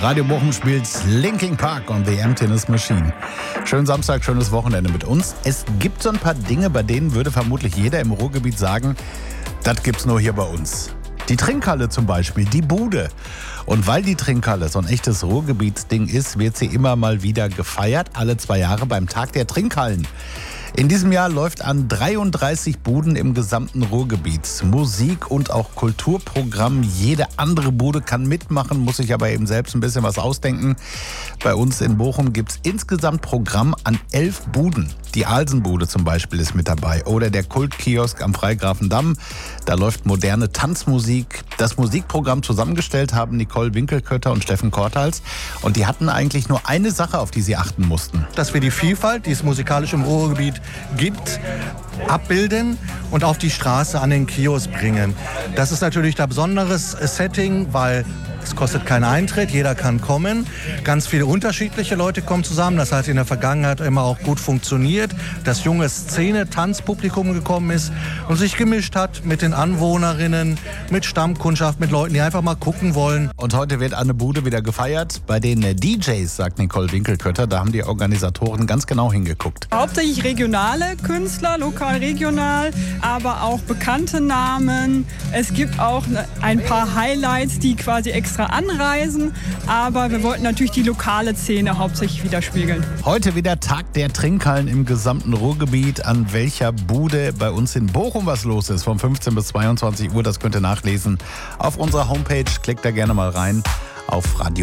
Radio Bochum spielt Linkin Park und The Emptiness Machine. Schönen Samstag, schönes Wochenende mit uns. Es gibt so ein paar Dinge, bei denen würde vermutlich jeder im Ruhrgebiet sagen, das gibt's nur hier bei uns. Die Trinkhalle zum Beispiel, die Bude. Und weil die Trinkhalle so ein echtes Ruhrgebietsding ist, wird sie immer mal wieder gefeiert, alle 2 Jahre beim Tag der Trinkhallen. In diesem Jahr läuft an 33 Buden im gesamten Ruhrgebiet Musik- und auch Kulturprogramm. Jede andere Bude kann mitmachen, muss sich aber eben selbst ein bisschen was ausdenken. Bei uns in Bochum gibt es insgesamt Programm an 11 Buden. Die Alsenbude zum Beispiel ist mit dabei oder der Kultkiosk am Freigrafendamm. Da läuft moderne Tanzmusik. Das Musikprogramm zusammengestellt haben Nicole Winkelkötter und Steffen Korthals. Und die hatten eigentlich nur eine Sache, auf die sie achten mussten. Dass wir die Vielfalt, die es musikalisch im Ruhrgebiet gibt, abbilden und auf die Straße an den Kiosk bringen. Das ist natürlich ein besonderes Setting, weil es kostet keinen Eintritt, jeder kann kommen. Ganz viele unterschiedliche Leute kommen zusammen. Das hat in der Vergangenheit immer auch gut funktioniert, dass junge Szene-Tanzpublikum gekommen ist und sich gemischt hat mit den Anwohnerinnen, mit Stammkundschaft, mit Leuten, die einfach mal gucken wollen. Und heute wird eine Bude wieder gefeiert. Bei den DJs, sagt Nicole Winkelkötter, da haben die Organisatoren ganz genau hingeguckt. Hauptsächlich regionale Künstler, lokal, regional, aber auch bekannte Namen. Es gibt auch ein paar Highlights, die quasi extra anreisen, aber wir wollten natürlich die lokale Szene hauptsächlich widerspiegeln. Heute wieder Tag der Trinkhallen im gesamten Ruhrgebiet. An welcher Bude bei uns in Bochum was los ist, von 15 bis 22 Uhr, das könnt ihr nachlesen auf unserer Homepage. Klickt da gerne mal rein auf Radio